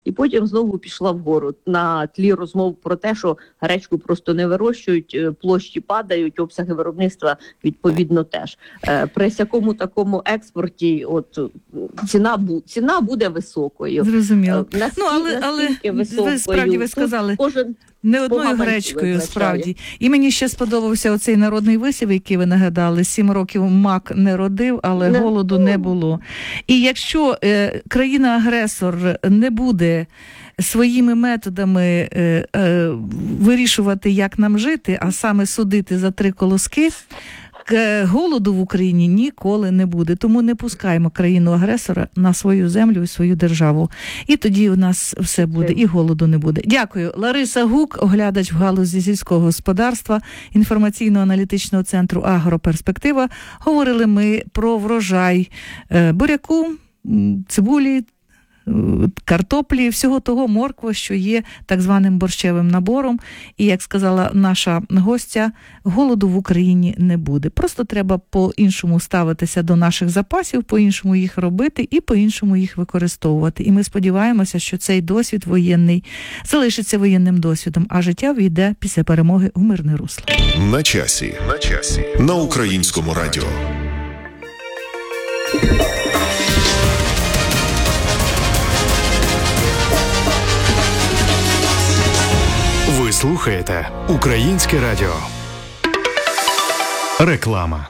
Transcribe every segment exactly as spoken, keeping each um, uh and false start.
і потім знову пішла вгору на тлі розмов про те, що гречку просто не вирощують, площі падають, обсяги виробництва відповідно теж. При всякому такому експорті от ціна, ціна буде високою. Зрозуміло. Наскільки, ну, але, але високою, ви справді ви сказали, кожен не одною гречкою, справді. І мені ще сподобався оцей народний вислів, який ви нагадали. Сім років мак не родив, але не. голоду не було. І якщо е, країна-агресор не буде своїми методами е, е, вирішувати, як нам жити, а саме судити за три колоски, голоду в Україні ніколи не буде. Тому не пускаємо країну-агресора на свою землю і свою державу. І тоді у нас все буде, і голоду не буде. Дякую. Лариса Гук, оглядач в галузі сільського господарства, інформаційно-аналітичного центру «Агроперспектива». Говорили ми про врожай буряку, цибулі, картоплі, всього того, морква, що є так званим борщевим набором. І, як сказала наша гостя, голоду в Україні не буде. Просто треба по-іншому ставитися до наших запасів, по-іншому їх робити і по-іншому їх використовувати. І ми сподіваємося, що цей досвід воєнний залишиться воєнним досвідом, а життя війде після перемоги у мирне русло. На часі. На часі. На Українському радіо. Ви слухаєте Українське радіо. Реклама.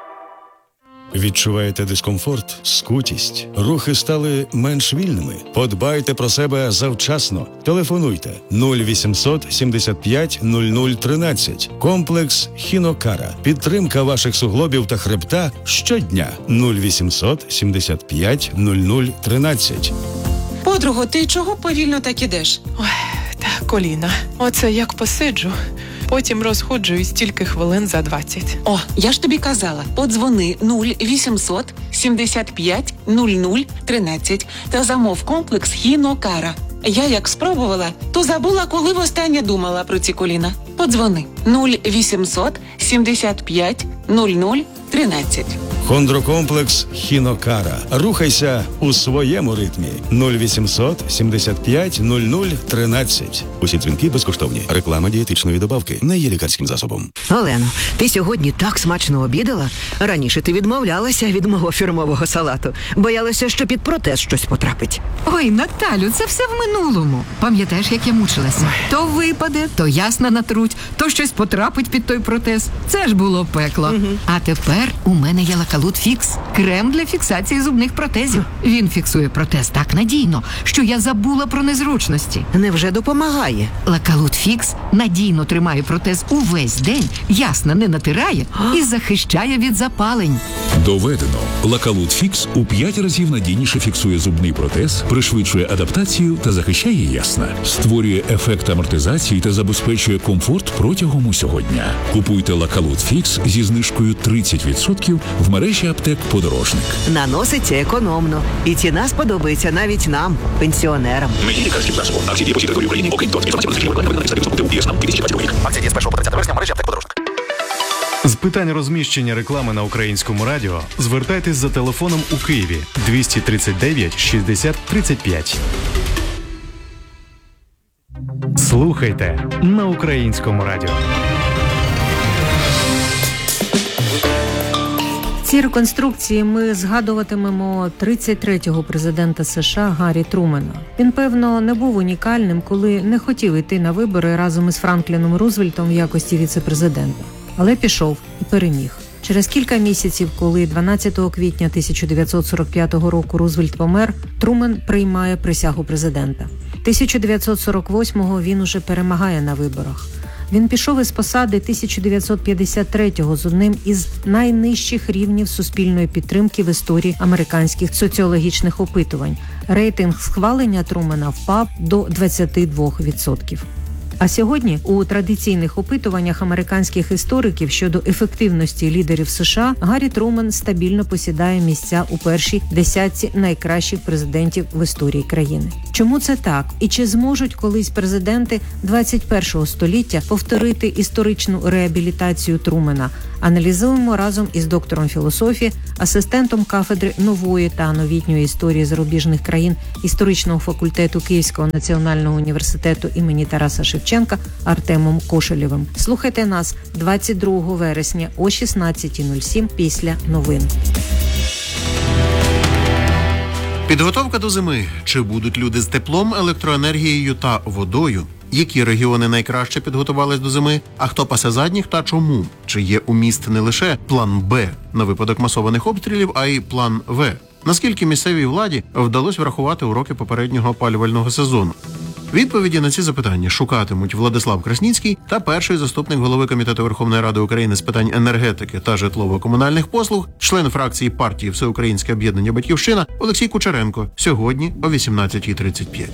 Відчуваєте дискомфорт, скутість? Рухи стали менш вільними? Подбайте про себе завчасно. Телефонуйте нуль вісімсот сімдесят п'ять нуль нуль тринадцять. Комплекс Хінокара. Підтримка ваших суглобів та хребта щодня. нуль вісімсот сімдесят п'ять нуль нуль тринадцять. Подруго, ти чого повільно так ідеш? Ой, та коліна. Оце як посиджу, потім розходжуюсь тільки хвилин за двадцять. О, я ж тобі казала, подзвони нуль вісімсот сімдесят п'ять нуль нуль тринадцять та замов комплекс Хінокара. Я як спробувала, то забула, коли востаннє думала про ці коліна. Подзвони нуль вісімсот сімдесят п'ять нуль нуль тринадцять. Хондрокомплекс Хінокара. Рухайся у своєму ритмі. нуль вісімсот сімдесят п'ять нуль нуль тринадцять. Усі дзвінки безкоштовні. Реклама дієтичної добавки не є лікарським засобом. Олено, ти сьогодні так смачно обідала. Раніше ти відмовлялася від мого фірмового салату. Боялася, що під протез щось потрапить. Ой, Наталю, це все в минулому. Пам'ятаєш, як я мучилася? То випаде, то ясна натруть, то щось потрапить під той протез. Це ж було пекло. Угу. А тепер у мене є Лакалут Фікс. Крем для фіксації зубних протезів. Він фіксує протез так надійно, що я забула про незручності. Невже допомагає? Лакалут Фікс надійно тримає протез увесь день, ясно не натирає і захищає від запалень. Доведено. Лакалут Фікс у п'ять разів надійніше фіксує зубний протез, пришвидшує адаптацію та захищає ясна. Створює ефект амортизації та забезпечує комфорт протягом усього дня. Купуйте Лакалут Фікс зі знижкою тридцять відсотків в мережі аптек «Подорожник». Наноситься економно. І ціна сподобається навіть нам, пенсіонерам. Не є лікарським засобом. Акції дії по всій території України, окрім того, інформація про рекламу на сайті «Употив ДІС-НАМ» дві тисячі двадцятого рік. Акція діє з першого по тридцяте вересня в мережі аптек «Подорожник». З питань розміщення реклами на Українському радіо звертайтесь за телефоном у Києві двісті тридцять дев'ять шістдесят тридцять п'ять. Слухайте на Українському радіо. В цій реконструкції ми згадуватимемо тридцять третього президента США Гаррі Трумена. Він, певно, не був унікальним, коли не хотів йти на вибори разом із Франкліном Рузвельтом в якості віце-президента. Але пішов і переміг. Через кілька місяців, коли дванадцятого квітня тисяча дев'ятсот сорок п'ятого року Рузвельт помер, Трумен приймає присягу президента. тисяча дев'ятсот сорок восьмого він уже перемагає на виборах. Він пішов із посади тисяча дев'ятсот п'ятдесят третього з одним із найнижчих рівнів суспільної підтримки в історії американських соціологічних опитувань. Рейтинг схвалення Трумена впав до двадцять два відсотки. А сьогодні у традиційних опитуваннях американських істориків щодо ефективності лідерів США Гаррі Трумен стабільно посідає місця у першій десятці найкращих президентів в історії країни. Чому це так? І чи зможуть колись президенти двадцять першого століття повторити історичну реабілітацію Трумена? Аналізуємо разом із доктором філософії, асистентом кафедри нової та новітньої історії зарубіжних країн історичного факультету Київського національного університету імені Тараса Шевченка Артемом Кошелєвим. Слухайте нас двадцять другого вересня о шістнадцята нуль сім після новин. Підготовка до зими. Чи будуть люди з теплом, електроенергією та водою? Які регіони найкраще підготувались до зими? А хто пасе задніх та чому? Чи є у міст не лише план Б на випадок масованих обстрілів, а й план В? Наскільки місцевій владі вдалося врахувати уроки попереднього опалювального сезону? Відповіді на ці запитання шукатимуть Владислав Красніцький та перший заступник голови Комітету Верховної Ради України з питань енергетики та житлово-комунальних послуг, член фракції партії Всеукраїнське об'єднання «Батьківщина» Олексій Кучеренко. Сьогодні о вісімнадцята тридцять п'ять.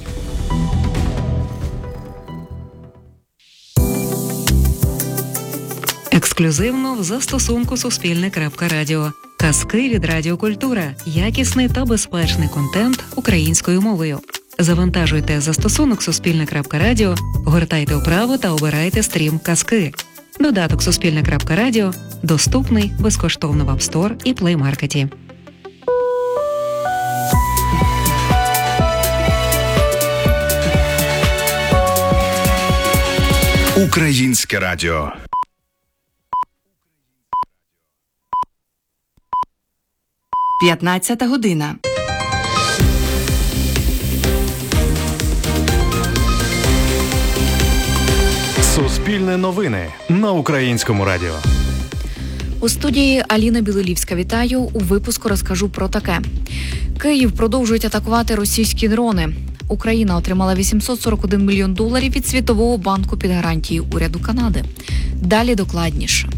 Ексклюзивно в застосунку Суспільне.Радіо. Казки від Радіокультура. Якісний та безпечний контент українською мовою. Завантажуйте застосунок Суспільне.Радіо, гортайте вправо та обирайте стрім «Казки». Додаток Суспільне.Радіо доступний безкоштовно в App Store і Play Market. Українське радіо. п'ятнадцята година. Суспільне новини на Українському радіо. У студії Аліна Білолівська. Вітаю. У випуску розкажу про таке. Київ продовжують атакувати російські дрони. Україна отримала вісімсот сорок один мільйон доларів від Світового банку під гарантією уряду Канади. Далі докладніше.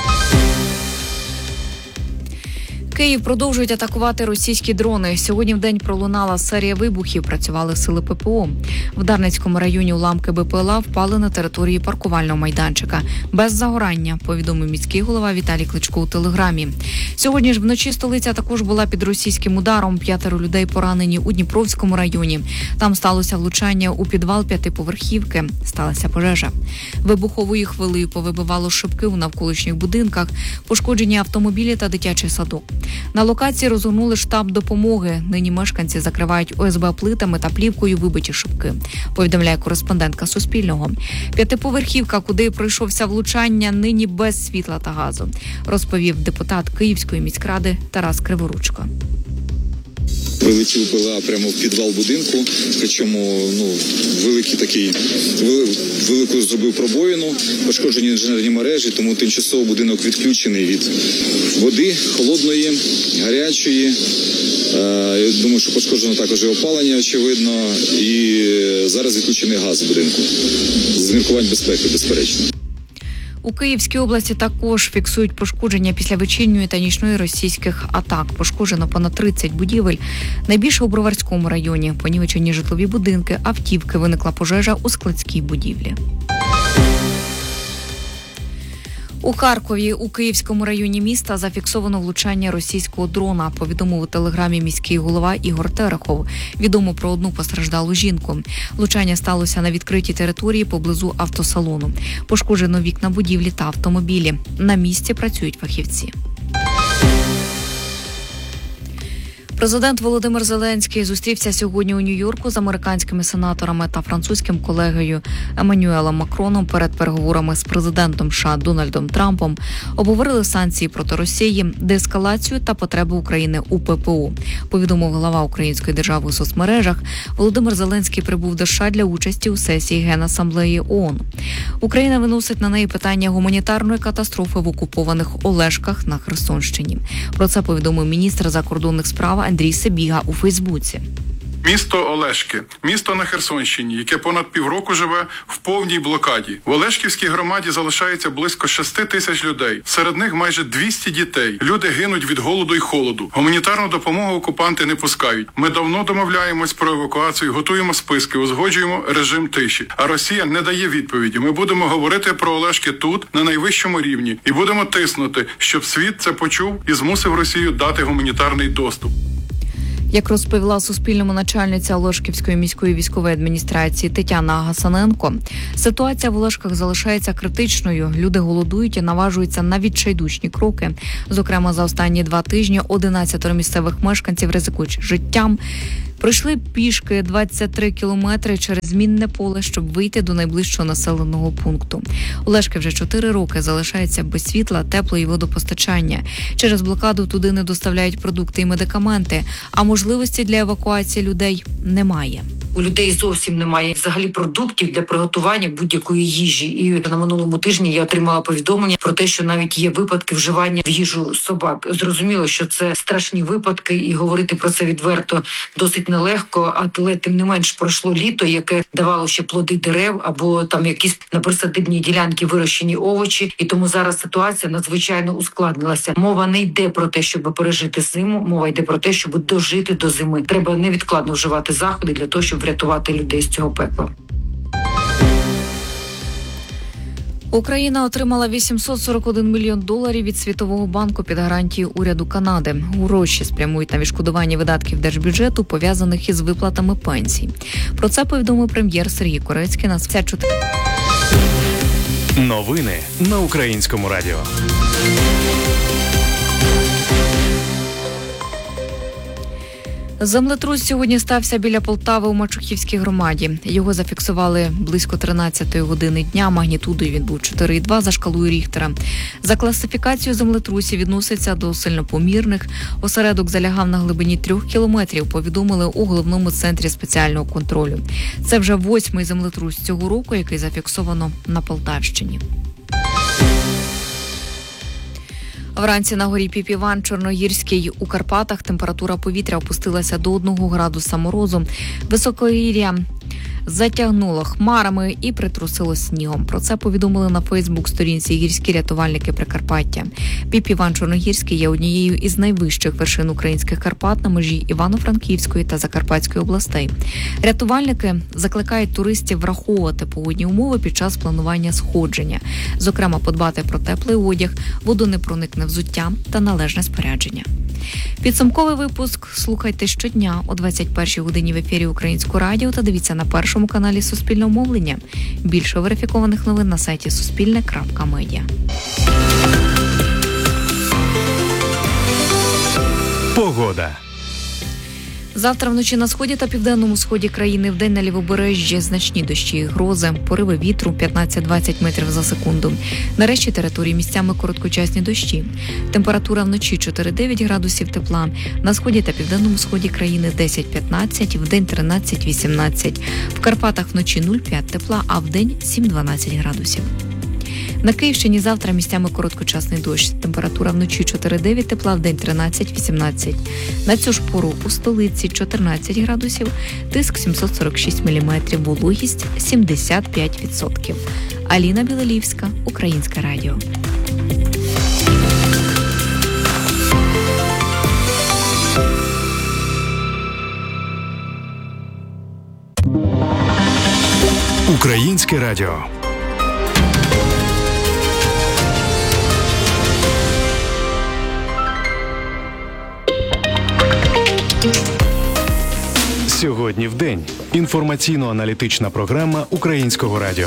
Київ продовжують атакувати російські дрони. Сьогодні вдень пролунала серія вибухів, працювали сили ППО. В Дарницькому районі уламки БПЛА впали на території паркувального майданчика. Без загорання, повідомив міський голова Віталій Кличко у телеграмі. Сьогодні ж вночі столиця також була під російським ударом. П'ятеро людей поранені у Дніпровському районі. Там сталося влучання у підвал п'ятиповерхівки. Сталася пожежа. Вибуховою хвилею повибивало шибки у навколишніх будинках, пошкоджені автомобілі та дитячий садок. На локації розгорнули штаб допомоги. Нині мешканці закривають О С Б плитами та плівкою вибиті шибки, повідомляє кореспондентка Суспільного. П'ятиповерхівка, куди пройшовся влучання, нині без світла та газу, розповів депутат Київської міськради Тарас Криворучко. Прилетів БПЛА прямо в підвал будинку, причому ну, великий такий, велику зробив пробоїну, пошкоджені інженерні мережі, тому тимчасово будинок відключений від води, холодної, гарячої. Я думаю, що пошкоджено також і опалення, очевидно, і зараз відключений газ в будинку. З міркувань безпеки, безперечно. У Київській області також фіксують пошкодження після вечірньої та нічної російських атак. Пошкоджено понад тридцять будівель. Найбільше у Броварському районі. Понівечені житлові будинки, автівки. Виникла пожежа у складській будівлі. У Харкові, у Київському районі міста, зафіксовано влучання російського дрона, повідомив у телеграмі міський голова Ігор Терехов. Відомо про одну постраждалу жінку. Влучання сталося на відкритій території поблизу автосалону. Пошкоджено вікна будівлі та автомобілі. На місці працюють фахівці. Президент Володимир Зеленський зустрівся сьогодні у Нью-Йорку з американськими сенаторами та французьким колегою Еммануелем Макроном перед переговорами з президентом США Дональдом Трампом. Обговорили санкції проти Росії, деескалацію та потреби України у П П О. Повідомив глава української держави у соцмережах. Володимир Зеленський прибув до США для участі у сесії Генасамблеї О О Н. Україна виносить на неї питання гуманітарної катастрофи в окупованих Олешках на Херсонщині. Про це повідомив міністр закордонних справ Андрій Сибіга у Фейсбуці. Місто Олешки, місто на Херсонщині, яке понад півроку живе в повній блокаді. В Олешківській громаді залишається близько шести тисяч людей. Серед них майже двісті дітей. Люди гинуть від голоду й холоду. Гуманітарну допомогу окупанти не пускають. Ми давно домовляємось про евакуацію, готуємо списки, узгоджуємо режим тиші. А Росія не дає відповіді. Ми будемо говорити про Олешки тут, на найвищому рівні. І будемо тиснути, щоб світ це почув і змусив Росію дати гуманітарний доступ. Як розповіла Суспільному начальниця Олешківської міської військової адміністрації Тетяна Гасаненко, ситуація в Олешках залишається критичною. Люди голодують і наважуються на відчайдушні кроки. Зокрема, за останні два тижні одинадцятеро місцевих мешканців, ризикуючи життям, пройшли пішки двадцять три кілометри через мінне поле, щоб вийти до найближчого населеного пункту. Олешки вже чотири роки залишаються без світла, тепла і водопостачання. Через блокаду туди не доставляють продукти і медикаменти, а можливості для евакуації людей немає. У людей зовсім немає взагалі продуктів для приготування будь-якої їжі. І на минулому тижні я отримала повідомлення про те, що навіть є випадки вживання в їжу собак. Зрозуміло, що це страшні випадки, і говорити про це відверто досить нелегко, але тим не менш пройшло літо, яке давало ще плоди дерев або там якісь на присадибній ділянці вирощені овочі. І тому зараз ситуація надзвичайно ускладнилася. Мова не йде про те, щоб пережити зиму, мова йде про те, щоб дожити до зими. Треба невідкладно вживати заходи для того, щоб врятувати людей з цього пекла. Україна отримала вісімсот сорок один мільйон доларів від Світового банку під гарантією уряду Канади. Гроші спрямують на відшкодування видатків держбюджету, пов'язаних із виплатами пенсій. Про це повідомив прем'єр Сергій Корецький на це чотири. Новини на Українському радіо. Землетрус сьогодні стався біля Полтави у Мачухівській громаді. Його зафіксували близько тринадцятої години дня. Магнітудою він був чотири і два за шкалою Ріхтера. За класифікацією землетрусів відноситься до сильнопомірних. Осередок залягав на глибині трьох кілометрів, повідомили у головному центрі спеціального контролю. Це вже восьмий землетрус цього року, який зафіксовано на Полтавщині. Вранці на горі Піпіван Чорногірській у Карпатах температура повітря опустилася до одного градуса морозу. Високогір'я затягнуло хмарами і притрусило снігом. Про це повідомили на Фейсбук-сторінці гірські рятувальники Прикарпаття. Піпіван Чорногірський є однією із найвищих вершин українських Карпат на межі Івано-Франківської та Закарпатської областей. Рятувальники закликають туристів враховувати погодні умови під час планування сходження. Зокрема, подбати про теплий одяг, водонепроникне взуття та належне спорядження. Підсумковий випуск слухайте щодня о двадцять першій годині в ефірі Українського радіо та дивіться на першому каналі Суспільного мовлення. Більше верифікованих новин на сайті суспільне крапка медіа. Погода. Завтра вночі на сході та південному сході країни, вдень на лівобережжі значні дощі і грози, пориви вітру п'ятнадцять-двадцять метрів за секунду. На решті території місцями короткочасні дощі. Температура вночі чотири-дев'ять градусів тепла, на сході та південному сході країни десять-п'ятнадцять, вдень тринадцять-вісімнадцять. В Карпатах вночі нуль-п'ять тепла, а вдень сім-дванадцять градусів. На Київщині завтра місцями короткочасний дощ. Температура вночі чотири-дев'ять тепла, вдень тринадцять-вісімнадцять. На цю ж пору у столиці чотирнадцять градусів, тиск сімсот сорок шість міліметрів, вологість сімдесят п'ять відсотків. Аліна Білолівська, Українське радіо. Українське радіо. Сьогодні в день. Інформаційно-аналітична програма Українського радіо.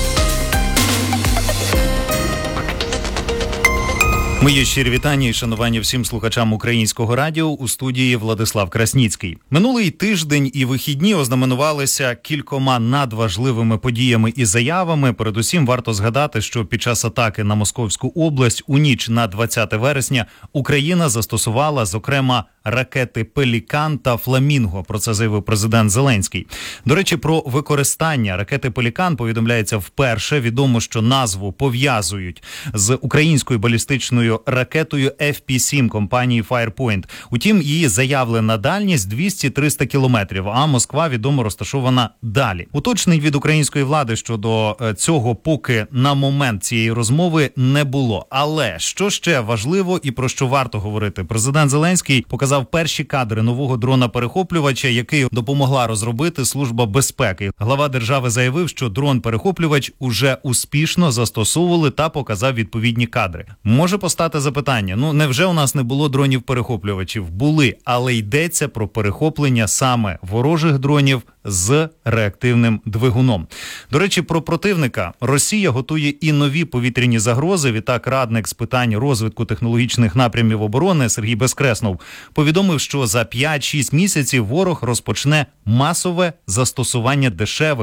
Мої щирі вітання і шанування всім слухачам Українського радіо, у студії Владислав Красніцький. Минулий тиждень і вихідні ознаменувалися кількома надважливими подіями і заявами. Передусім варто згадати, що під час атаки на Московську область у ніч на двадцяте вересня Україна застосувала, зокрема, ракети «Пелікан» та «Фламінго». Про це заявив президент Зеленський. До речі, про використання ракети «Пелікан» повідомляється вперше. Відомо, що назву пов'язують з українською балістичною ракетою еф пі сім компанії Firepoint. Утім, її заявлена дальність двісті-триста кілометрів, а Москва, відомо, розташована далі. Уточнень від української влади щодо цього поки на момент цієї розмови не було. Але що ще важливо і про що варто говорити? Президент Зеленський показав показав перші кадри нового дрона-перехоплювача, який допомогла розробити Служба безпеки. Глава держави заявив, що дрон-перехоплювач уже успішно застосовували та показав відповідні кадри. Може постати запитання, ну невже у нас не було дронів-перехоплювачів? Були, але йдеться про перехоплення саме ворожих дронів з реактивним двигуном. До речі, про противника. Росія готує і нові повітряні загрози. Відтак радник з питань розвитку технологічних напрямів оборони Сергій Безкреснов повідомив, що за п'ять-шість місяців ворог розпочне масове застосування дешевих